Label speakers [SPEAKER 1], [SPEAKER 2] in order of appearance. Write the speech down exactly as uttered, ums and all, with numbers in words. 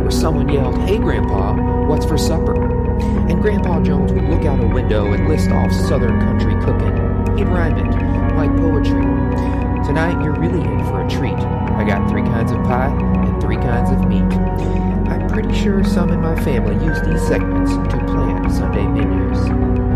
[SPEAKER 1] or someone yelled, "Hey, Grandpa, what's for supper?" And Grandpa Jones would look out a window and list off Southern country cooking. He'd rhyme it, like poetry. Tonight, you're really in for a treat. I got three kinds of pie and three kinds of meat. I'm pretty sure some in my family use these segments to plan Sunday menus.